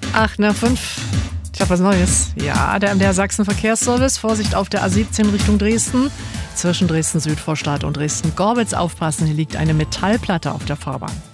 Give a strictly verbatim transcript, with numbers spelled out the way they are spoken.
Acht nach fünf. Ich habe was Neues. Ja, der M D R Sachsen Verkehrsservice. Vorsicht auf der A siebzehn Richtung Dresden. Zwischen Dresden-Südvorstadt und Dresden-Gorbitz aufpassen. Hier liegt eine Metallplatte auf der Fahrbahn.